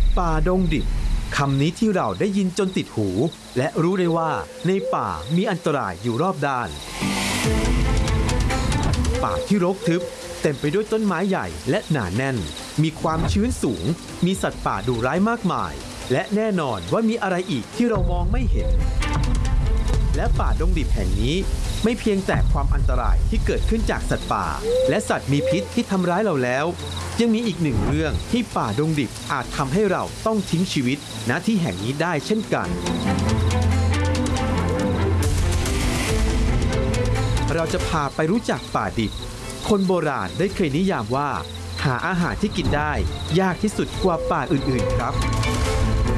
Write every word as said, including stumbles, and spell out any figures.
ป่าดงดิบคำนี้ที่เราได้ยินจนติดหูและรู้ได้ว่าในป่ามีอันตรายอยู่รอบด้านป่าที่รกทึบเต็มไปด้วยต้นไม้ใหญ่และหนาแน่นมีความชื้นสูงมีสัตว์ป่าดุร้ายมากมายและแน่นอนว่ามีอะไรอีกที่เรามองไม่เห็นและป่าดงดิบแห่งนี้ไม่เพียงแต่ความอันตรายที่เกิดขึ้นจากสัตว์ป่าและสัตว์มีพิษที่ทำร้ายเราแล้วยังมีอีกหนึ่งเรื่องที่ป่าดงดิบอาจทำให้เราต้องทิ้งชีวิตณที่แห่งนี้ได้เช่นกันเราจะพาไปรู้จักป่าดิบคนโบราณได้เคยนิยามว่าหาอาหารที่กินได้ยากที่สุดกว่าป่าอื่นๆครับ